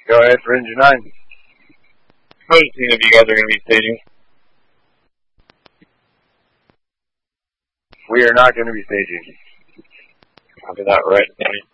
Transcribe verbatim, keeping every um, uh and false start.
Go ahead for engine nine. How does seem if you guys are going to be staging? We are not going to be staging. Copy that, right.